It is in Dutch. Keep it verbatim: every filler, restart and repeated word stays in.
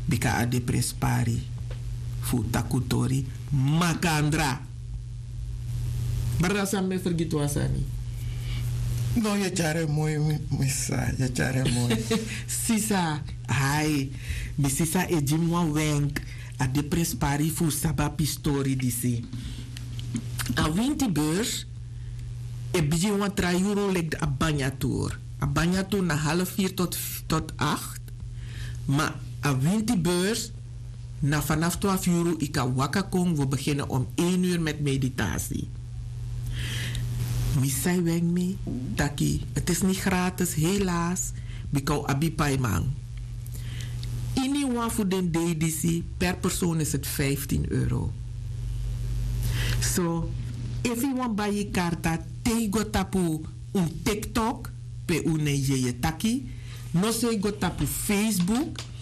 Bika ade prespari. Fu takutori. Makandra. Barasa me vergit wasani. No, je chare mooi, missa. Je chare mooi. Sisa. Hai. Mi sisa e jimwa wenk. Ade prespari fu saba pistori disi. A winti beurs. E biji wan tra euro lek de abanyatur. Abanyatur na half vier tot, tot acht. Maar a winti beurs. Na vanaf twaalf euro ika waka kong. We beginnen om één uur met meditatie. Misai weng mi. Taki. Het is niet gratis, helaas. Bikau abi paimang. Ini wan voor den D D C. Per persoon is het vijftien euro. So, if you want buy je karta, tego tapu un TikTok, pe une je taki. No se go tapu Facebook.